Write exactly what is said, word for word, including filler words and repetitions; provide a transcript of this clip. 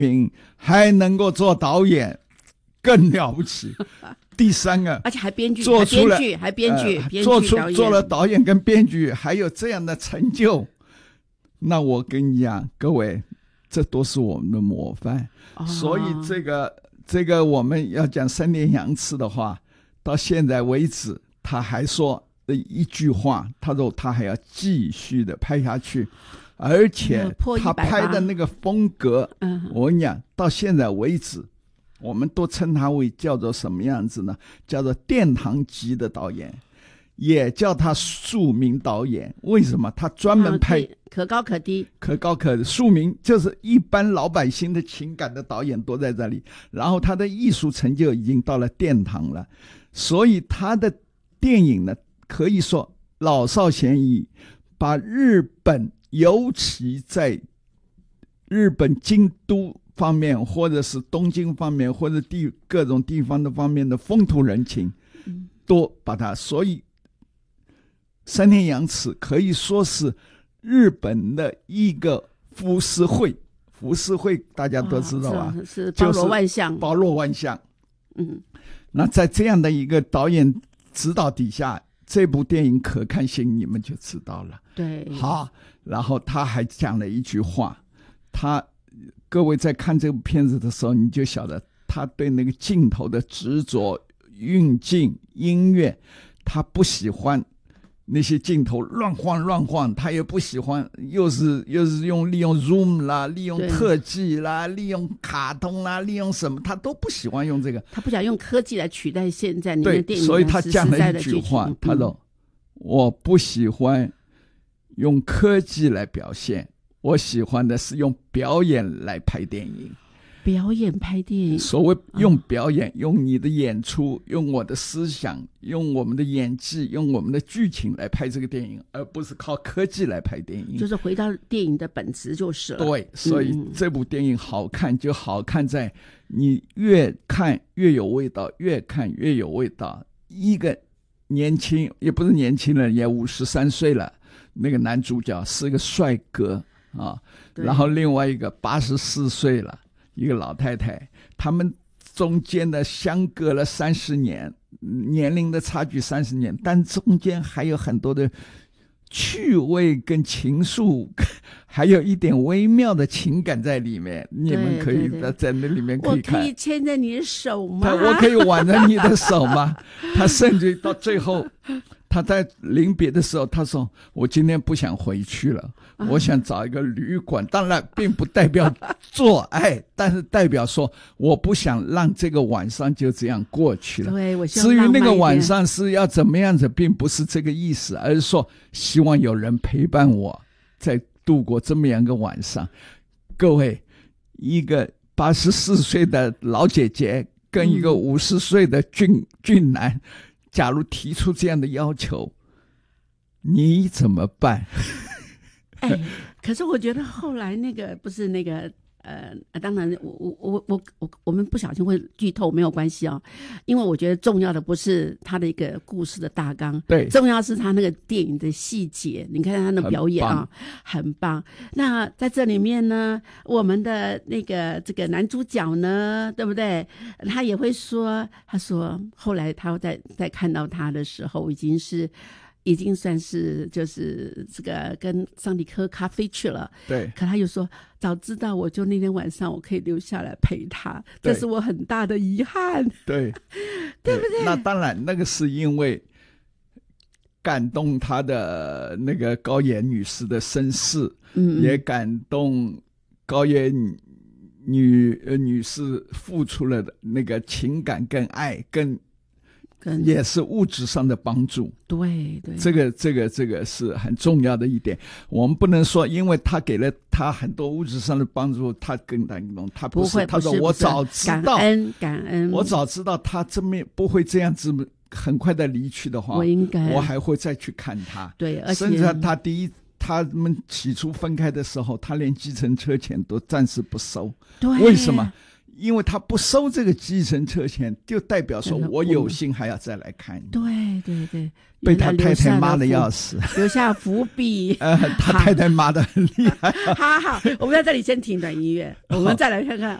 还能够做导演，更了不起。第三个， 而且还编剧， 做出了还编剧，还编剧， 呃、 编剧做出导演做了导演跟编剧，还有这样的成就。那我跟你讲，各位，这都是我们的模范。哦、所以这个这个我们要讲三田洋次的话，到现在为止，他还说的一句话，他说他还要继续的拍下去，而且他拍的那个风格，嗯、我跟你讲，到现在为止，我们都称他为叫做什么样子呢？叫做殿堂级的导演。也叫他庶民导演，为什么？他专门拍、 嗯、可高可低， 可高可低。庶民就是一般老百姓的情感的导演都在这里，然后他的艺术成就已经到了殿堂了，所以他的电影呢，可以说老少咸宜，把日本，尤其在日本京都方面，或者是东京方面，或者地各种地方的方面的风土人情，嗯、都把它，所以。三田洋次可以说是日本的一个浮世绘，浮世绘大家都知道吧？ 哦、是, 是包罗万象， 包罗万象。 嗯， 那在这样的一个导演指导底下，这部电影可看性你们就知道了。 对， 好，然后他还讲了一句话，他各位在看这部片子的时候，你就晓得他对那个镜头的执着、运镜、音乐，他不喜欢。那些镜头乱晃乱晃，他也不喜欢，又是又是用利用 zoom 啦，利用特技啦，利用卡通啦，利用什么，他都不喜欢用这个。 他不想用科技来取代现在你的电影， 所以他讲了一句话， 嗯、 他说：“我不喜欢用科技来表现，我喜欢的是用表演来拍电影。” 表演拍电影， 所谓用表演、哦、用你的演出，用我的思想，用我们的演技，用我们的剧情来拍这个电影，而不是靠科技来拍电影， 就是回到电影的本质就是了。 对，所以这部电影好看就好看在你越看越有味道，越看越有味道。一个年轻也不是年轻人，也五十三岁了，那个男主角是个帅哥啊，然后另外一个八十四岁了，一个老太太，他们中间的相隔了三十年，年龄的差距三十年，但中间还有很多的趣味跟情愫，还有一点微妙的情感在里面。你们可以在那里面可以看。 我可以牵着你的手吗？ 我可以挽着你的手吗？他甚至到最后，他在临别的时候，他说：“我今天不想回去了，我想找一个旅馆。”当然，并不代表做爱，但是代表说我不想让这个晚上就这样过去了。 对，我至于那个晚上是要怎么样子，并不是这个意思，而是说希望有人陪伴我，在度过这么样一个晚上。各位，一个八十四岁的老姐姐跟一个五十岁的俊、嗯、俊男。假如提出这样的要求，你怎么办？ 哎，可是我觉得后来那个不是那个呃，当然我我我我我我们不小心会剧透，没有关系哦，因为我觉得重要的不是他的一个故事的大纲， 对， 重要是他那个电影的细节。你看他的表演啊，很棒。那在这里面呢，我们的那个这个男主角呢，对不对？他也会说，他说后来他在在看到他的时候，已经是。已经算是就是这个跟上帝喝咖啡去了， 对。 可他又说，早知道我就那天晚上我可以留下来陪他，这是我很大的遗憾。 对， 对不对？ 那当然，那个是因为感动他的那个高野女士的身世，嗯，也感动高野女呃女士付出了的那个情感跟爱跟。也是物质上的帮助， 对对， 这个这个这个是很重要的一点。我们不能说，因为他给了他很多物质上的帮助，他更感动。他不是， 不会他说我早知道， 感恩感恩， 我早知道他这么不会这样子很快的离去的话， 我应该， 我还会再去看他。 对，而且甚至他第一。他们起初分开的时候，他连计程车钱都暂时不收。 对， 为什么？ 因为他不收这个计程车钱，就代表说我有心还要再来看你。 对对对， 被他太太骂得要死， 留下伏笔。 呃，他太太骂得很厉害。 好好，我们在这里先停段音乐，我们再来看看